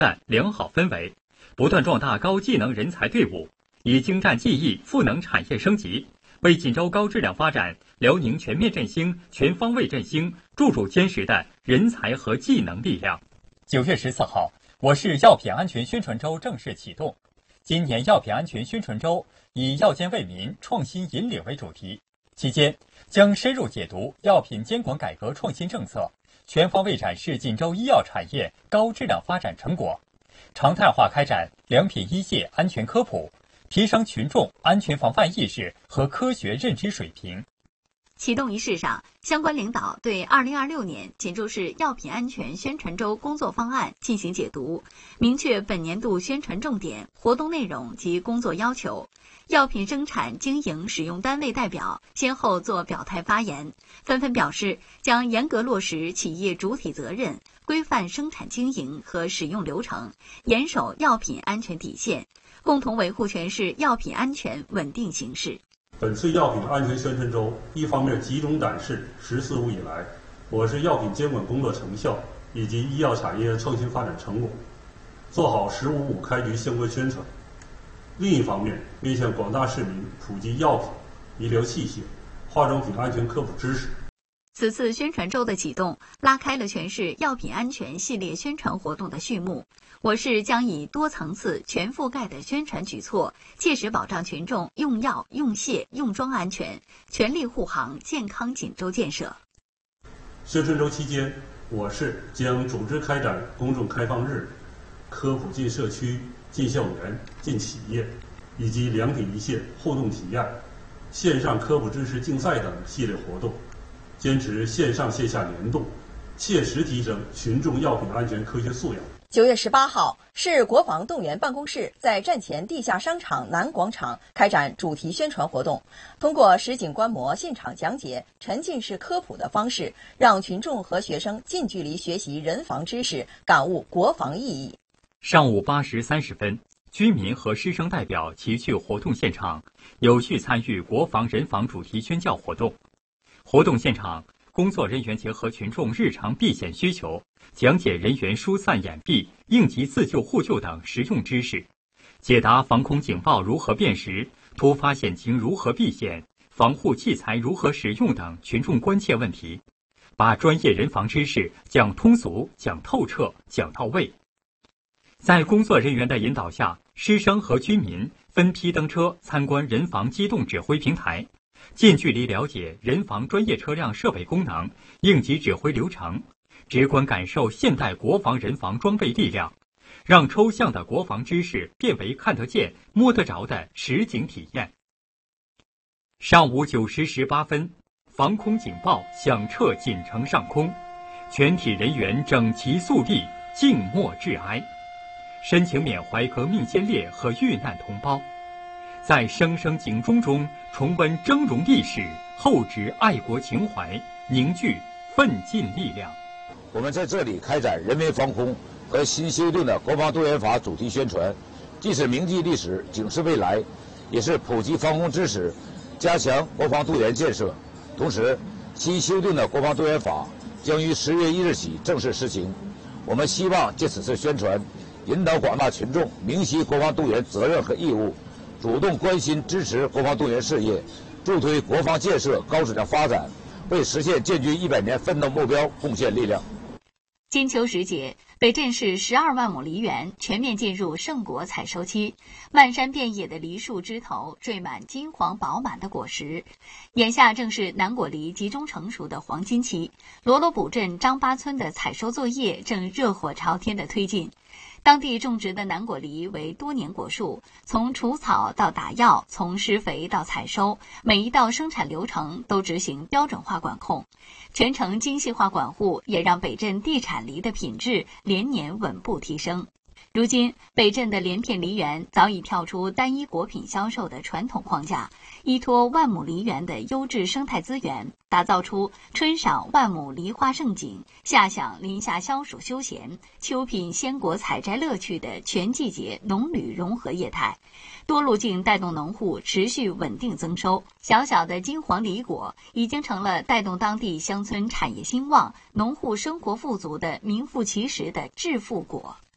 良好氛围，不断壮大高技能人才队伍，以精湛技艺赋能产业升级，为锦州高质量发展、辽宁全面振兴、全方位振兴注入坚实的人才和技能力量。9月14号，我市药品安全宣传周正式启动。今年药品安全宣传周以药监为民、创新引领为主题，期间将深入解读药品监管改革创新政策，全方位展示锦州医药产业高质量发展成果，常态化开展良品医械安全科普，提升群众安全防范意识和科学认知水平。 启动仪式上，相关领导对2026年锦州市药品安全宣传周工作方案进行解读，明确本年度宣传重点、活动内容及工作要求。药品生产经营使用单位代表先后作表态发言，纷纷表示将严格落实企业主体责任，规范生产经营和使用流程，严守药品安全底线，共同维护全市药品安全稳定形势。 本次药品安全宣传周，一方面集中展示“十四五”以来我市药品监管工作成效以及医药产业创新发展成果，做好“十五五”开局相关宣传；另一方面，面向广大市民普及药品、医疗器械、化妆品安全科普知识。 此次宣传周的启动，拉开了全市药品安全系列宣传活动的序幕。我市将以多层次、全覆盖的宣传举措，切实保障群众用药、用械、用妆安全，全力护航健康锦州建设。 宣传周期间，我市将组织开展公众开放日、科普进社区、进校园、进企业，以及良品一线互动体验、线上科普知识竞赛等系列活动，坚持线上线下联动，切实提升群众药品安全科学素养。 9月18号，市国防动员办公室在站前地下商场南广场开展主题宣传活动，通过实景观摩、现场讲解、沉浸式科普的方式，让群众和学生近距离学习人防知识，感悟国防意义。 上午8时30分，居民和师生代表齐聚活动现场，有序参与国防人防主题宣教活动。活动现场，工作人员结合群众日常避险需求，讲解人员疏散掩蔽、应急自救互救等实用知识，解答防空警报如何辨识、突发险情如何避险、防护器材如何使用等群众关切问题，把专业人防知识讲通俗、讲透彻、讲到位。在工作人员的引导下，师生和居民分批登车参观人防机动指挥平台，近距离了解人防专业车辆设备功能、应急指挥流程，直观感受现代国防人防装备力量，让抽象的国防知识变为看得见、摸得着的实景体验。上午9时18分，防空警报响彻锦城上空，全体人员整齐肃立，静默致哀，深情缅怀革命先烈和遇难同胞，在声声警钟中重温峥嵘历史，厚植爱国情怀，凝聚奋进力量。 我们在这里开展人民防空和新修订的国防动员法主题宣传，既是铭记历史、警示未来，也是普及防空知识，加强国防动员建设。同时，新修订的国防动员法将于10月1日起正式施行。我们希望借此次宣传，引导广大群众明晰国防动员责任和义务，主动关心支持国防动员事业，助推国防建设高质量发展，为实现建军100年奋斗目标贡献力量。 金秋时节，北镇市12万亩梨园全面进入盛果采收期，漫山遍野的梨树枝头缀满金黄饱满的果实。眼下正是南果梨集中成熟的黄金期，罗罗堡镇张八村的采收作业正热火朝天地推进。当地种植的南果梨为多年果树，从除草到打药，从施肥到采收，每一道生产流程都执行标准化管控，全程精细化管护，也让北镇地产梨的品质连年稳步提升。如今，北镇的连片梨园早已跳出单一果品销售的传统框架，依托万亩梨园的优质生态资源，打造出春赏万亩梨花盛景，夏享林下消暑休闲，秋品鲜果采摘乐趣的全季节农旅融合业态。多路径带动农户持续稳定增收，小小的金黄梨果已经成了带动当地乡村产业兴旺、农户生活富足的名副其实的致富果。